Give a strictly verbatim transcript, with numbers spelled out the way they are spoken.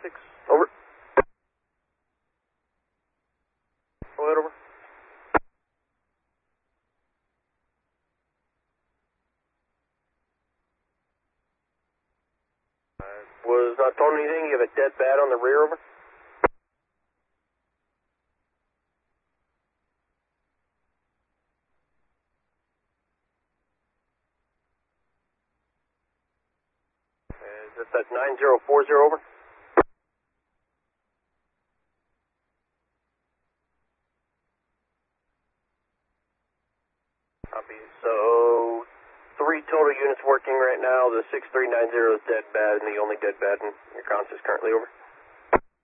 six. Over. Go ahead, over. Uh, was not told anything. You have a dead bat on the rear, over. Uh, is this at nine zero four zero, over? Copy. So, three total units working right now. The six three nine zero is dead bad, and the only dead bad in your consist currently, over.